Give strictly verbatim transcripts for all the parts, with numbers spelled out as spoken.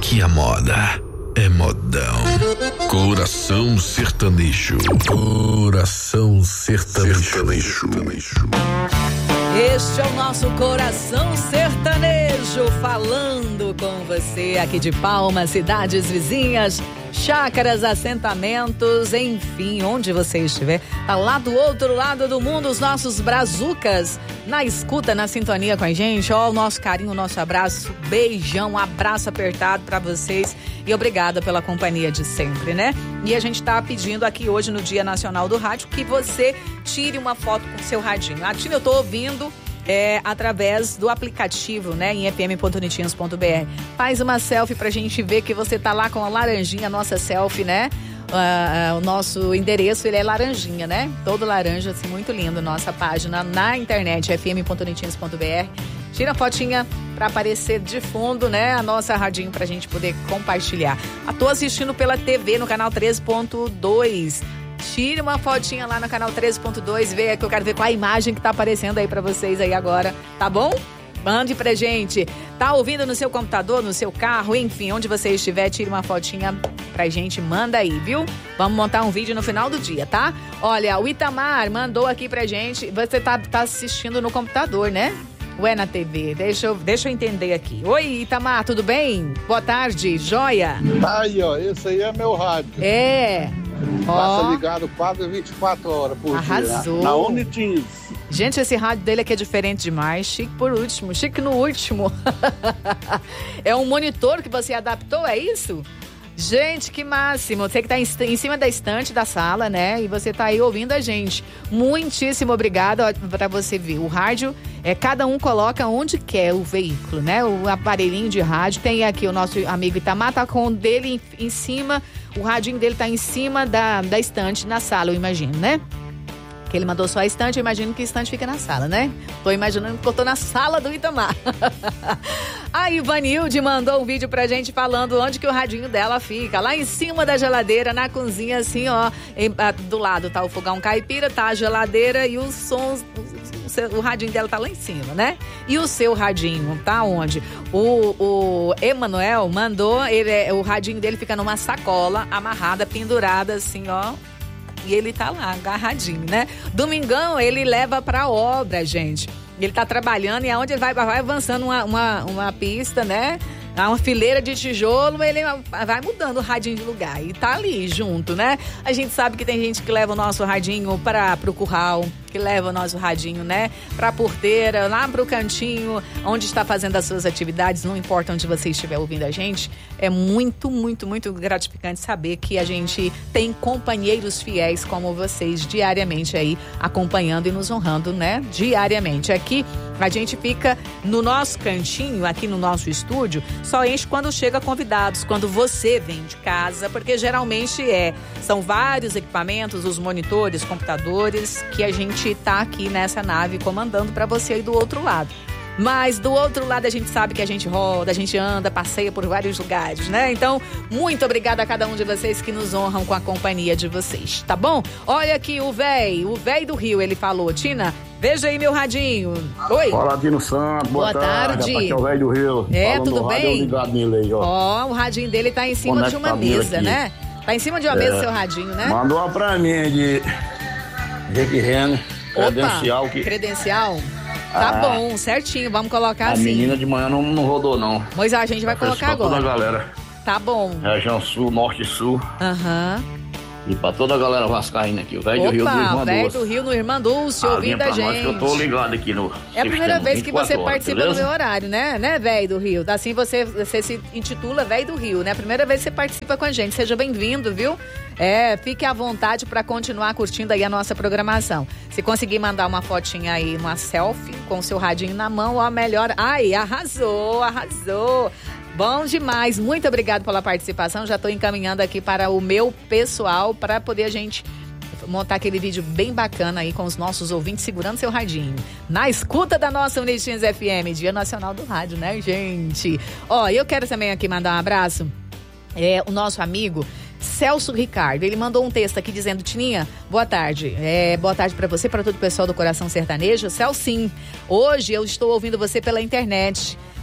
Aqui a moda é modão. Coração sertanejo. Coração sertanejo. sertanejo. Este é o nosso Coração Sertanejo, falando com você aqui de Palmas, cidades vizinhas, chácaras, assentamentos, enfim, onde você estiver, tá lá do outro lado do mundo, os nossos brazucas na escuta, na sintonia com a gente. Ó, o nosso carinho, o nosso abraço, beijão, um abraço apertado pra vocês e obrigada pela companhia de sempre, né? E a gente tá pedindo aqui hoje no Dia Nacional do Rádio que você tire uma foto com o seu radinho. A Tina, eu tô ouvindo É, através do aplicativo, né, em f m ponto unitinos ponto b r. Faz uma selfie pra gente ver que você tá lá com a laranjinha, a nossa selfie, né? Uh, uh, o nosso endereço, ele é laranjinha, né? Todo laranja, assim, muito lindo. Nossa página na internet, f m ponto unitinos ponto b r. Tira a fotinha pra aparecer de fundo, né? A nossa radinho pra gente poder compartilhar. Eu tô assistindo pela T V no canal treze ponto dois. Tire uma fotinha lá no canal treze ponto dois, veja que eu quero ver qual a imagem que tá aparecendo aí pra vocês aí agora, tá bom? Mande pra gente. Tá ouvindo no seu computador, no seu carro, enfim, onde você estiver, tire uma fotinha pra gente, manda aí, viu? Vamos montar um vídeo no final do dia, tá? Olha, o Itamar mandou aqui pra gente, você tá, tá assistindo no computador, né? Ou é na T V? Deixa eu, deixa eu entender aqui. Oi, Itamar, tudo bem? Boa tarde, joia? Aí, ó, esse aí é meu rádio. É. Passa oh. ligado quase vinte e quatro horas por Arrasou. dia. Na Unitins. Gente, esse rádio dele aqui é diferente demais. Chique por último, chique no último. É um monitor que você adaptou, é isso? Gente, que máximo. Você que tá em, em cima da estante da sala, né? E você tá aí ouvindo a gente. Muitíssimo obrigada para você ver. O rádio, é, cada um coloca onde quer o veículo, né? O aparelhinho de rádio. Tem aqui o nosso amigo Itamar, tá com o dele em, em cima. O radinho dele tá em cima da, da estante na sala, eu imagino, né? Que ele mandou só a estante, eu imagino que a estante fica na sala, né? Tô imaginando que eu tô na sala do Itamar. A Ivanilde mandou um vídeo pra gente falando onde que o radinho dela fica. Lá em cima da geladeira, na cozinha, assim, ó. Em, a, do lado tá o fogão caipira, tá a geladeira e os sons... O, o radinho dela tá lá em cima, né? E o seu radinho tá onde? O, o Emanuel mandou, ele, o radinho dele fica numa sacola, amarrada, pendurada, assim, ó. E ele tá lá, agarradinho, né? Domingão, ele leva pra obra, gente. Ele tá trabalhando e aonde ele vai, vai avançando uma, uma, uma pista, né? Uma fileira de tijolo, ele vai mudando o radinho de lugar. E tá ali junto, né? A gente sabe que tem gente que leva o nosso radinho para pro curral, que leva o nosso radinho, né? Pra porteira, lá pro cantinho, onde está fazendo as suas atividades, não importa onde você estiver ouvindo a gente. É muito, muito, muito gratificante saber que a gente tem companheiros fiéis como vocês diariamente aí, acompanhando e nos honrando, né? Diariamente. Aqui, a gente fica no nosso cantinho, aqui no nosso estúdio, só enche quando chega convidados, quando você vem de casa, porque geralmente é, são vários equipamentos, os monitores, computadores, que a gente tá aqui nessa nave comandando para você aí do outro lado. Mas do outro lado a gente sabe que a gente roda, a gente anda, passeia por vários lugares, né? Então, muito obrigada a cada um de vocês que nos honram com a companhia de vocês, tá bom? Olha aqui o véi, o véi do Rio, ele falou, Tina, veja aí meu radinho. Oi. Fala, Dino Santos, boa, boa tarde. tarde. Aqui é o véi do Rio. É, falando tudo bem? Rádio, ligado nele aí, ó. Ó, o radinho dele tá em cima de uma mesa, né? Tá em cima de uma é. mesa o seu radinho, né? Mandou uma pra mim de Requirreno, credencial. Que... Credencial? Tá ah, bom, certinho, vamos colocar a assim. A menina de manhã não, não rodou, não. Mas a gente vai colocar agora. Pra toda a galera. Tá bom. Região Sul, Norte e Sul. Aham. Uhum. E pra toda a galera vascaína aqui, o velho do Rio no Irmã Dulce. velho do Rio no Irmã Dulce, ouvindo a gente. Que eu tô ligado aqui no É a primeira vez que você horas, participa beleza? do meu horário, né? Né, velho do Rio? Assim você, você se intitula velho do Rio, né? A primeira vez que você participa com a gente. Seja bem-vindo, viu? É, fique à vontade para continuar curtindo aí a nossa programação. Se conseguir mandar uma fotinha aí, uma selfie com o seu radinho na mão, ó, melhor. Ai, arrasou, arrasou. Bom demais, muito obrigado pela participação. Já estou encaminhando aqui para o meu pessoal para poder a gente montar aquele vídeo bem bacana aí com os nossos ouvintes segurando seu radinho. Na escuta da nossa Unitins F M, Dia Nacional do Rádio, né, gente? Ó, eu quero também aqui mandar um abraço. É, o nosso amigo Celso Ricardo, ele mandou um texto aqui dizendo: Tininha, boa tarde, é, boa tarde para você, para todo o pessoal do Coração Sertanejo. Celcinho, hoje eu estou ouvindo você pela internet.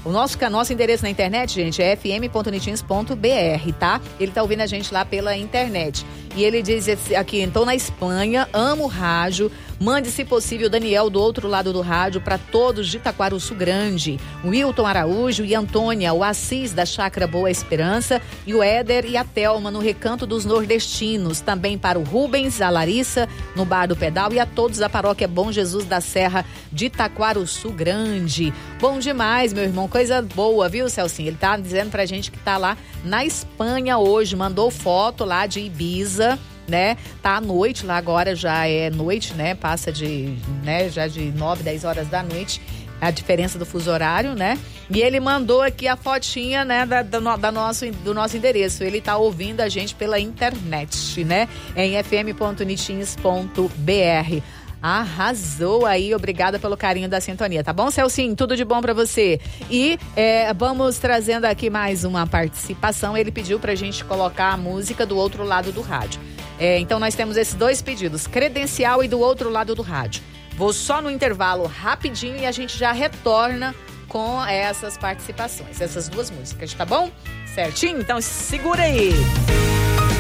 O nosso, nosso endereço na internet, gente, é f m ponto nitins ponto b r, tá? Ele tá ouvindo a gente lá pela internet. E ele diz aqui, então na Espanha, amo o rádio, mande se possível Daniel do outro lado do rádio para todos de Taquaruçu Grande, o Wilton Araújo e Antônia, o Assis da Chácara Boa Esperança e o Éder e a Thelma no Recanto dos Nordestinos, também para o Rubens, a Larissa no Bar do Pedal e a todos da Paróquia Bom Jesus da Serra de Taquaruçu Grande. Bom demais, meu irmão, coisa boa, viu, Celcinho? Ele tá dizendo pra gente que tá lá na Espanha hoje, mandou foto lá de Ibiza, né? Tá à noite, lá agora já é noite, né? Passa de, né, já de nove, dez horas da noite, a diferença do fuso horário, né? E ele mandou aqui a fotinha, né, da, da, da nosso, do nosso endereço. Ele tá ouvindo a gente pela internet, né? Em f m ponto nitins ponto b r. Arrasou aí, obrigada pelo carinho da sintonia, tá bom, Celcinho? Tudo de bom pra você. E é, vamos trazendo aqui mais uma participação. Ele pediu pra gente colocar a música do outro lado do rádio. É, então nós temos esses dois pedidos, Credencial e do outro lado do rádio. Vou só no intervalo rapidinho e a gente já retorna com essas participações, essas duas músicas, tá bom? Certinho? Então segura aí.